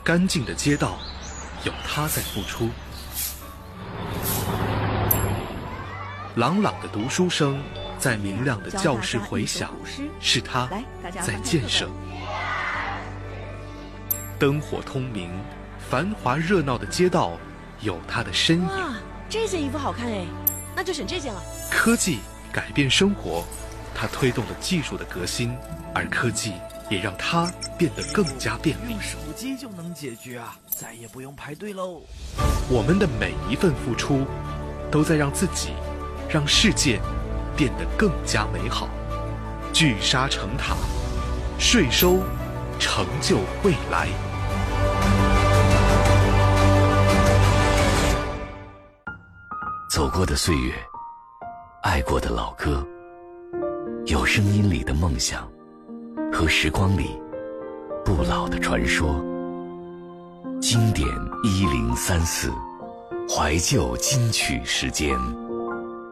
干净的街道，有他在付出；朗朗的读书声在明亮的教室回响，是他在建设。灯火通明、繁华热闹的街道，有他的身影。 这件衣服好看哎，那就选这件了。 科技改变生活，它推动了技术的革新，而科技也让它变得更加便利。 用手机就能解决啊，再也不用排队喽。 我们的每一份付出，都在让自己、让世界变得更加美好。聚沙成塔，税收成就未来。 走过的岁月，爱过的老歌，有声音里的梦想，和时光里不老的传说。经典1034，怀旧金曲时间。